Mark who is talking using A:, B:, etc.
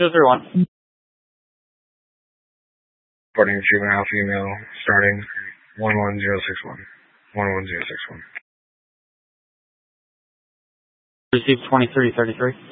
A: 001.
B: Reporting Juvenile Alpha Female starting 11061. 11061.
A: Received 2333.